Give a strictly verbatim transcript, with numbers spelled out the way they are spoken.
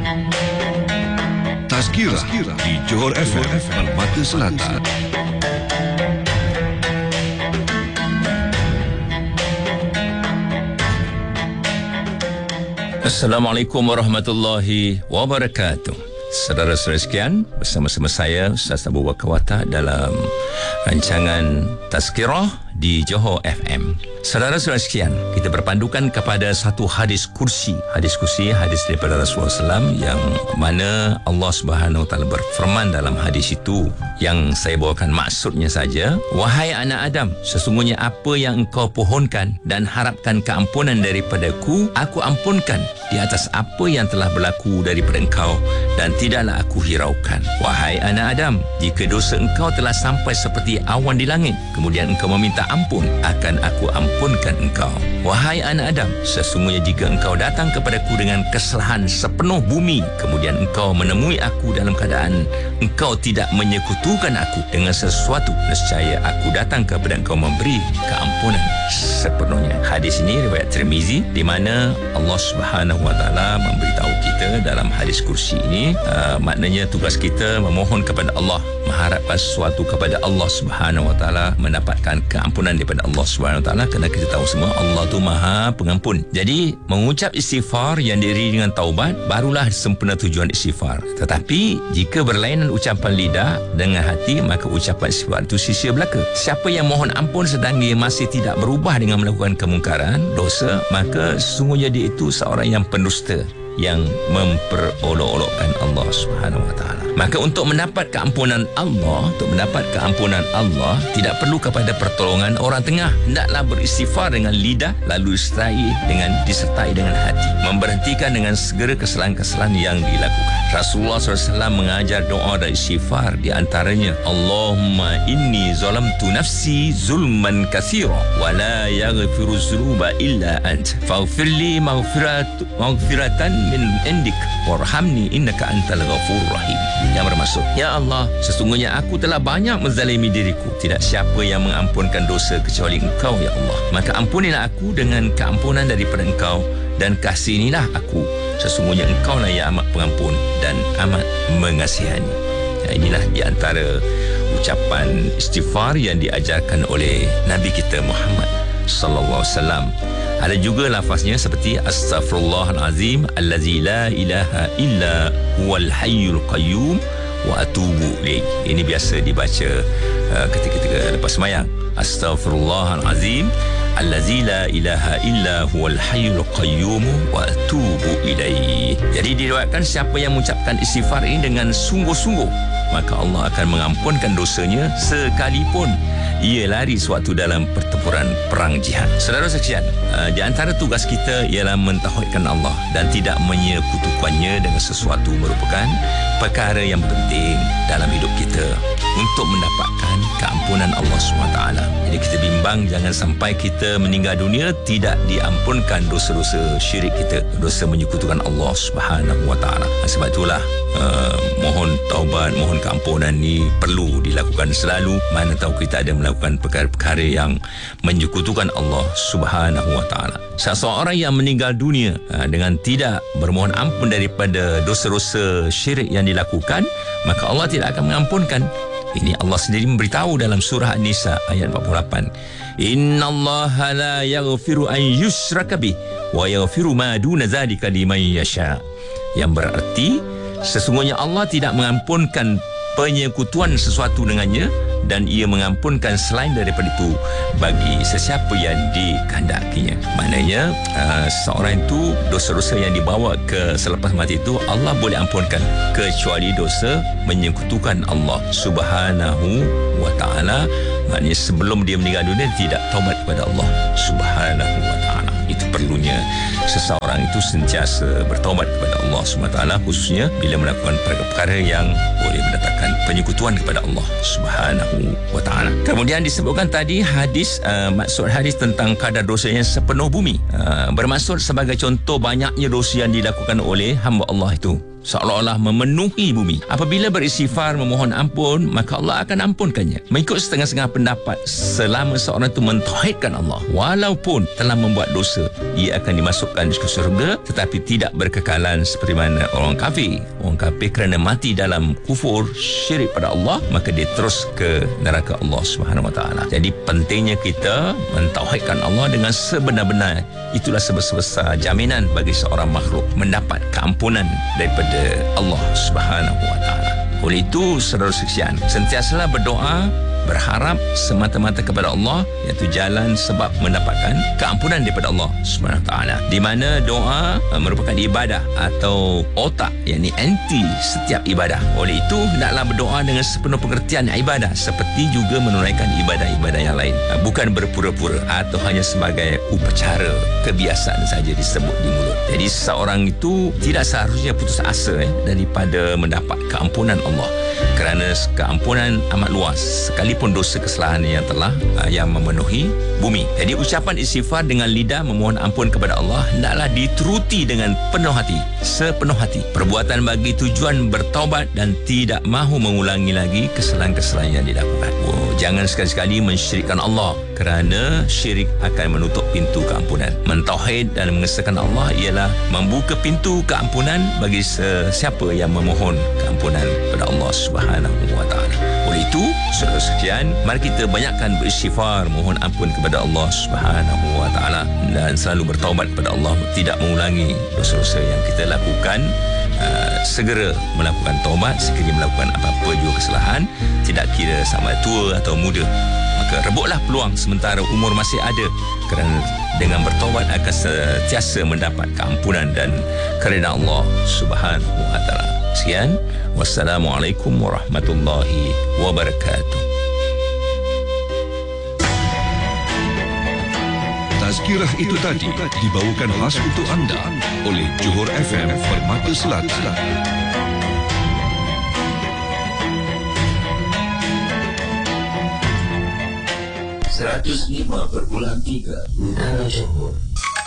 Tazkirah di Johor F M Permata Selatan. Assalamualaikum warahmatullahi wabarakatuh. Saudara-saudara sekalian, bersama-sama saya Ustaz Abu Bakar Watak dalam rancangan Tazkirah di Johor F M. Saudara-saudara sekalian, kita berpandukan kepada satu hadis kursi. Hadis kursi, hadis daripada Rasulullah sallallahu alaihi wasallam yang mana Allah Subhanahu Wa Taala berfirman dalam hadis itu, yang saya bawakan maksudnya saja. Wahai anak Adam, sesungguhnya apa yang engkau pohonkan dan harapkan keampunan daripadaku, aku ampunkan di atas apa yang telah berlaku daripada engkau, dan tidaklah aku hiraukan. Wahai anak Adam, jika dosa engkau telah sampai seperti awan di langit, kemudian engkau meminta ampun, akan aku ampunkan engkau. Wahai anak Adam, sesungguhnya jika engkau datang kepadaku dengan kesalahan sepenuh bumi, kemudian engkau menemui aku dalam keadaan engkau tidak menyekutukan aku dengan sesuatu, nescaya aku datang kepada engkau memberi keampunan sepenuhnya. Hadis ini riwayat Tirmizi, di mana Allah Subhanahu Wa Taala memberitahu kita dalam hadis kursi ini, uh, maknanya tugas kita memohon kepada Allah, mengharapkan sesuatu kepada Allah Subhanahu Wa Taala, mendapatkan keampunan daripada Allah Subhanahu Wa Taala, kerana kita tahu semua Allah tu Maha Pengampun. Jadi mengucap istighfar yang diiringi dengan taubat barulah sempurna tujuan istighfar. Tetapi jika berlainan ucapan lidah dengan hati, maka ucapan istighfar itu sia-sia belaka. Siapa yang mohon ampun sedang dia masih tidak berubah dengan melakukan kemungkaran, dosa, maka sesungguhnya dia itu seorang yang pendusta, yang memperolok-olokkan Allah Subhanahu Wa Taala. Maka untuk mendapat keampunan Allah, untuk mendapat keampunan Allah tidak perlu kepada pertolongan orang tengah. Hendaklah beristighfar dengan lidah, lalu disertai dengan disertai dengan hati, memberhentikan dengan segera kesalahan-kesalahan yang dilakukan. Rasulullah sallallahu alaihi wasallam mengajar doa dan istighfar, di antaranya Allahumma inni zalamtu nafsi zulman katsira wa la yaghfiru dzunuba illa ant faghfirli maghfirat maghfiratan min indik warhamni innaka antal ghafurur rahim. Yang bermaksud, ya Allah, sesungguhnya aku telah banyak menzalimi diriku, tidak siapa yang mengampunkan dosa kecuali Engkau, ya Allah. Maka ampunilah aku dengan keampunan daripada Engkau, dan kasihanilah aku, sesungguhnya Engkau lah yang amat pengampun dan amat mengasihani. Ya, inilah di antara ucapan istighfar yang diajarkan oleh Nabi kita Muhammad sallallahu alaihi wasallam. Ada juga lafaznya seperti astaghfirullahalazim allazi la ilaha illa huwal hayyul qayyum wa atubu ilaih. Ini biasa dibaca uh, ketika-ketika lepas sembahyang. Astaghfirullahalazim allazi la ilaha illa huwal hayyul qayyum wa atubu ilaih. Jadi diriwayatkan siapa yang mengucapkan istighfar ini dengan sungguh-sungguh, maka Allah akan mengampunkan dosanya sekalipun ia lari suatu dalam pertempuran perang jihad. Saudara sekalian, uh, di antara tugas kita ialah mentauhidkan Allah dan tidak menyekutukannya dengan sesuatu, merupakan perkara yang penting dalam hidup kita untuk mendapatkan keampunan Allah subhanahu wa taala. Jadi kita bimbang jangan sampai kita meninggal dunia tidak diampunkan dosa-dosa syirik kita, dosa menyekutukan Allah subhanahu wa taala. Sebab itulah uh, mohon taubat, mohon keampunan ni perlu dilakukan selalu. Mana tahu kita ada melakukan perkara-perkara yang menyekutukan Allah subhanahu wa taala. Seseorang yang meninggal dunia uh, dengan tidak bermohon ampun daripada dosa-dosa syirik yang dilakukan, maka Allah tidak akan mengampunkan. Ini Allah sendiri memberitahu dalam surah An-Nisa ayat empat puluh lapan. Innallaha la yaghfiru an yushraka bih wa yaghfiru ma duna dzalika liman yasha. Yang berarti sesungguhnya Allah tidak mengampunkan penyekutuan sesuatu dengannya, dan ia mengampunkan selain daripada itu bagi sesiapa yang dikehendakinya. Maknanya uh, seorang itu dosa-dosa yang dibawa ke selepas mati itu Allah boleh ampunkan, kecuali dosa menyekutukan Allah subhanahu wa ta'ala. Maknanya sebelum dia meninggal dunia tidak taubat kepada Allah subhanahu wa ta'ala. Itu perlunya seseorang itu sentiasa bertaubat kepada Allah subhanahu wa taala, khususnya bila melakukan perkara-perkara yang boleh mendatangkan penyekutuan kepada Allah subhanahu wa taala. Kemudian disebutkan tadi hadis, uh, maksud hadis tentang kadar dosa yang sepenuh bumi, uh, bermaksud sebagai contoh banyaknya dosa yang dilakukan oleh hamba Allah itu. seolah-olah memenuhi bumi. Apabila beristighfar memohon ampun, maka Allah akan ampunkannya. Mengikut setengah-setengah pendapat, selama seorang itu mentauhidkan Allah, walaupun telah membuat dosa, ia akan dimasukkan ke syurga, tetapi tidak berkekalan seperti mana orang kafir. Orang kafir kerana mati dalam kufur, syirik pada Allah, maka dia terus ke neraka Allah Subhanahu Wa Taala. Jadi pentingnya kita mentauhidkan Allah dengan sebenar-benar. Itulah sebesar-besar jaminan bagi seorang makhluk mendapat keampunan daripada Allah Subhanahu Wa Taala. Oleh itu, saudara sekalian, sentiasalah berdoa, berharap semata-mata kepada Allah, iaitu jalan sebab mendapatkan keampunan daripada Allah Subhanahu Wa Taala. Di mana doa uh, merupakan ibadah atau otak, yakni anti setiap ibadah. Oleh itu, hendaklah berdoa dengan sepenuh pengertian ibadah, seperti juga menunaikan ibadah-ibadah yang lain. Uh, bukan berpura-pura atau hanya sebagai upacara kebiasaan saja disebut di mulut. Jadi seorang itu tidak seharusnya putus asa eh, daripada mendapat keampunan Allah, kerana keampunan amat luas, sekalipun dosa kesalahan yang telah uh, yang memenuhi bumi. Jadi ucapan istighfar dengan lidah memohon ampun kepada Allah hendaklah dituruti dengan penuh hati, sepenuh hati. Perbuatan bagi tujuan bertaubat dan tidak mahu mengulangi lagi kesalahan-kesalahan yang dilakukan. Oh, jangan sekali-sekali mensyirikkan Allah, kerana syirik akan menutup pintu keampunan. Mentauhid dan mengesahkan Allah ialah membuka pintu keampunan bagi sesiapa yang memohon keampunan kepada Allah Subhanahu Wa Taala. Oleh itu, saudara sekalian, mari kita banyakkan beristighfar, mohon ampun kepada Allah Subhanahu Wa Taala, dan selalu bertaubat kepada Allah, tidak mengulangi dosa-dosa yang kita lakukan. Uh, segera melakukan taubat sekiranya melakukan apa-apa juga kesalahan, tidak kira sama tua atau muda. Maka rebutlah peluang sementara umur masih ada, kerana dengan bertaubat akan sentiasa mendapat keampunan dan kerana Allah Subhanahu Wa Taala. Sekian, wassalamualaikum warahmatullahi wabarakatuh. Tazkirah itu tadi dibawakan khas untuk anda oleh Johor F M Permata Selatan. seratus lima perpuluhan tiga Udara Johor.